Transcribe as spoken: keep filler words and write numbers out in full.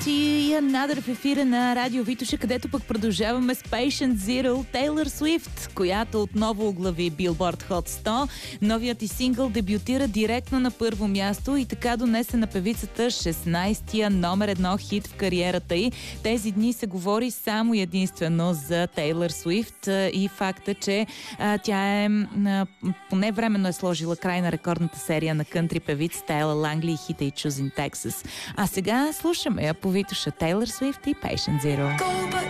И Another в ефира на Радио Витоша, където пък продължаваме с Patient Zero, Тейлър Суифт, която отново оглави Billboard Hot сто. Новият и сингъл дебютира директно на първо място и така донесе на певицата шестнайсетия номер едно хит в кариерата й. Тези дни се говори само и единствено за Тейлър Суифт и факта, че а, тя е а, поне временно е сложила край на рекордната серия на кънтри певицата Ела Лангли и хита и Choosing Texas. А сега слушаме я по Витоша, Тейлър Суифт и Patient Zero.